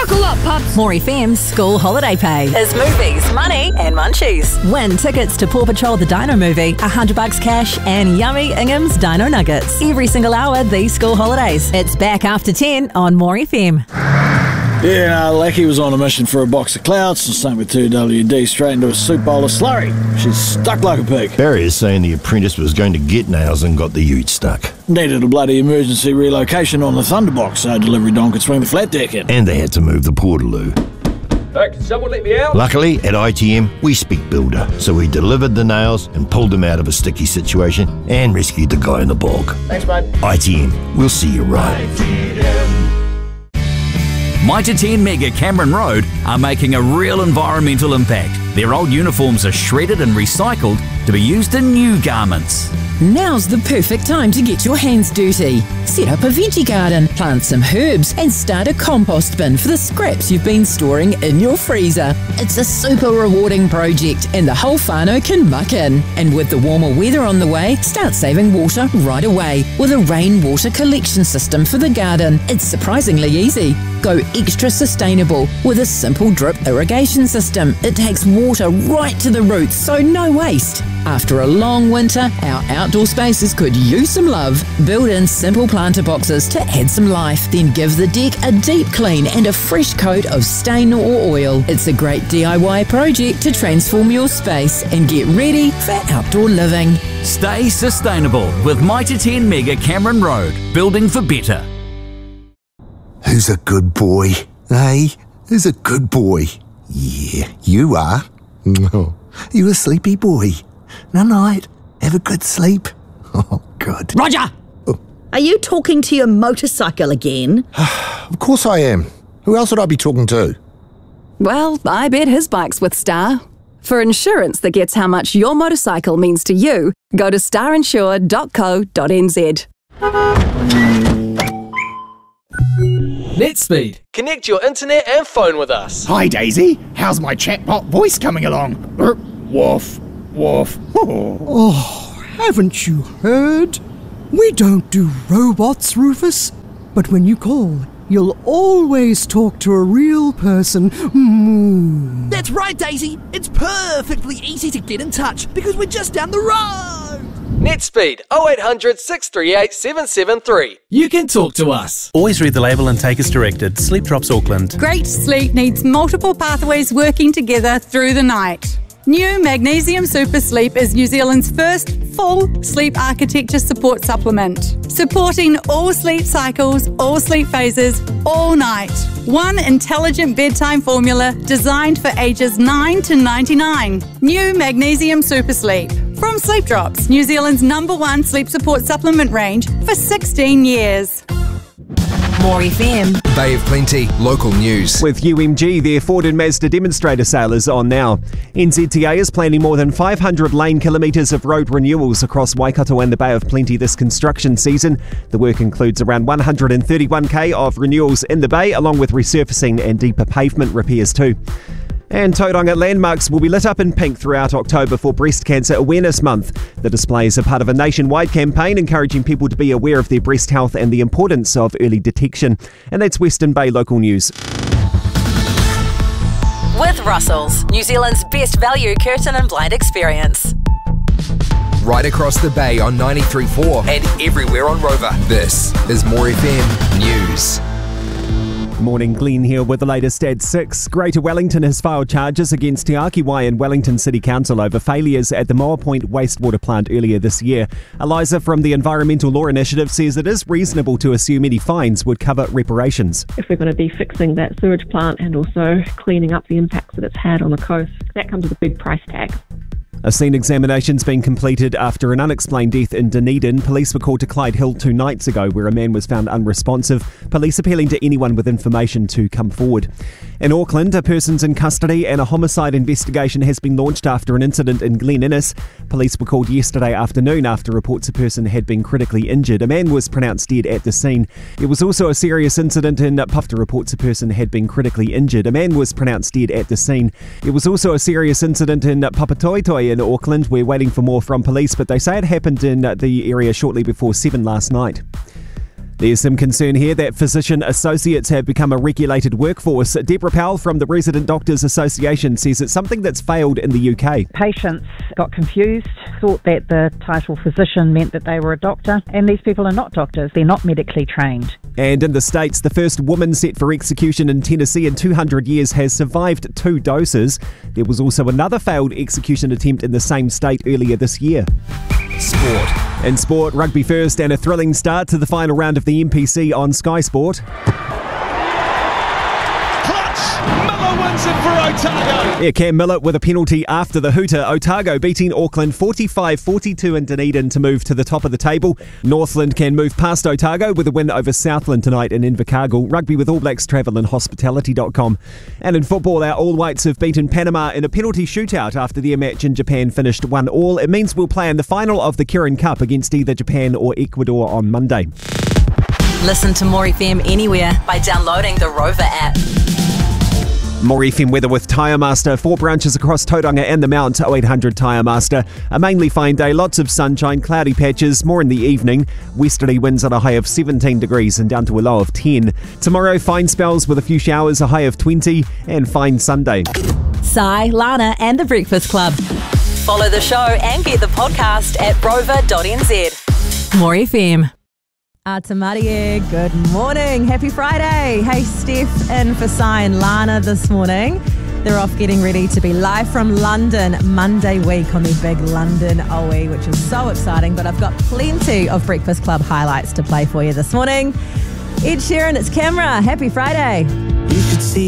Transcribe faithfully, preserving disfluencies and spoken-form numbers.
Buckle up, pups! More F M's School Holiday Pay is movies, money and munchies. Win tickets to Paw Patrol the Dino movie, one hundred bucks cash and yummy Ingham's Dino Nuggets. Every single hour these school holidays. It's back after ten on More F M. Yeah, no, Lackey was on a mission for a box of clouds, and same with two W D, straight into a soup bowl of slurry. She's stuck like a pig. Barry is saying the apprentice was going to get nails and got the ute stuck. Needed a bloody emergency relocation on the Thunderbox so delivery don could swing the flat deck in. And they had to move the Portaloo. Hey, can someone let me out? Luckily, at I T M, we speak builder, so we delivered the nails and pulled him out of a sticky situation and rescued the guy in the bog. Thanks, mate. I T M, we'll see you right. Mitre ten Mega Cameron Road are making a real environmental impact. Their old uniforms are shredded and recycled to be used in new garments. Now's the perfect time to get your hands dirty. Set up a veggie garden, plant some herbs and start a compost bin for the scraps you've been storing in your freezer. It's a super rewarding project and the whole whānau can muck in. And with the warmer weather on the way, start saving water right away with a rainwater collection system for the garden. It's surprisingly easy. Go extra sustainable with a simple drip irrigation system. It takes water right to the roots, so no waste. After a long winter, our outdoor spaces could use some love. Build in simple planter boxes to add some life, then give the deck a deep clean and a fresh coat of stain or oil. It's a great D I Y project to transform your space and get ready for outdoor living. Stay sustainable with Mitre ten Mega Cameron Road, building for better. Who's a good boy? Hey, who's a good boy? Yeah, you are. No, you a sleepy boy. No night. Have a good sleep. Oh, good. Roger! Oh. Are you talking to your motorcycle again? Of course I am. Who else would I be talking to? Well, I bet his bike's with Star. For insurance that gets how much your motorcycle means to you, go to star insure dot co dot n z. NetSpeed. Connect your internet and phone with us. Hi Daisy, how's my chatbot voice coming along? Er, woof, woof. Oh, haven't you heard? We don't do robots, Rufus. But when you call, you'll always talk to a real person. Mm. That's right, Daisy. It's perfectly easy to get in touch because we're just down the road. NetSpeed oh eight hundred, six three eight, seven seven three. You can talk to us. Always read the label and take as directed. Sleep Drops Auckland. Great sleep needs multiple pathways working together through the night. New Magnesium Super Sleep is New Zealand's first full sleep architecture support supplement, supporting all sleep cycles, all sleep phases, all night. One intelligent bedtime formula designed for ages nine to ninety-nine. New Magnesium Super Sleep. From Sleep Drops, New Zealand's number one sleep support supplement range for sixteen years. More F M. Bay of Plenty, local news. With U M G, their Ford and Mazda demonstrator sale is on now. N Z T A is planning more than five hundred lane kilometres of road renewals across Waikato and the Bay of Plenty this construction season. The work includes around one hundred thirty-one k of renewals in the Bay, along with resurfacing and deeper pavement repairs too. And Tauranga landmarks will be lit up in pink throughout October for Breast Cancer Awareness Month. The displays are part of a nationwide campaign encouraging people to be aware of their breast health and the importance of early detection. And that's Western Bay local news. With Russell's, New Zealand's best value curtain and blind experience. Right across the bay on ninety-three point four and everywhere on Rover. This is More F M News. Morning, Glenn here with the latest at six. Greater Wellington has filed charges against Te Akiwai and Wellington City Council over failures at the Moa Point wastewater plant earlier this year. Eliza from the Environmental Law Initiative says it is reasonable to assume any fines would cover reparations. If we're going to be fixing that sewage plant and also cleaning up the impacts that it's had on the coast, that comes with a big price tag. A scene examination's been completed after an unexplained death in Dunedin. Police were called to Clyde Hill two nights ago where a man was found unresponsive. Police appealing to anyone with information to come forward. In Auckland, a person's in custody and a homicide investigation has been launched after an incident in Glen Innes. Police were called yesterday afternoon after reports a person had been critically injured. A man was pronounced dead at the scene. It was also a serious incident in Pufta. Reports a person had been critically injured. A man was pronounced dead at the scene. It was also a serious incident in Papatoetoe in Auckland. We're waiting for more from police, but they say it happened in the area shortly before seven last night. There's some concern here that physician associates have become a regulated workforce. Deborah Powell from the Resident Doctors Association says it's something that's failed in the U K. Patients got confused, thought that the title physician meant that they were a doctor, and these people are not doctors, they're not medically trained. And in the States, the first woman set for execution in Tennessee in two hundred years has survived two doses. There was also another failed execution attempt in the same state earlier this year. Sport. In sport, rugby first and a thrilling start to the final round of the M P C on Sky Sport. Miller wins it for Otago. Yeah, Cam Miller with a penalty after the hooter. Otago beating Auckland forty-five forty-two in Dunedin to move to the top of the table. Northland can move past Otago with a win over Southland tonight in Invercargill. Rugby with All Blacks travel and hospitality dot com. And in football, our All Whites have beaten Panama in a penalty shootout after their match in Japan finished one all. It means we'll play in the final of the Kirin Cup against either Japan or Ecuador on Monday. Listen to More F M anywhere by downloading the Rover app. More F M weather with Tyre Master. Four branches across Tauranga and the Mount. oh eight hundred Tyre Master. A mainly fine day, lots of sunshine, cloudy patches, more in the evening. Westerly winds at a high of seventeen degrees and down to a low of ten. Tomorrow, fine spells with a few showers, a high of twenty, and fine Sunday. Sai, Lana and The Breakfast Club. Follow the show and get the podcast at rover dot n z. More F M. Atamarie, good morning. Happy Friday. Hey, Steph in for Sai and Lana this morning. They're off getting ready to be live from London Monday week on the big London O E, which is so exciting. But I've got plenty of Breakfast Club highlights to play for you this morning. Ed Sheeran, it's Camera. Happy Friday. You could see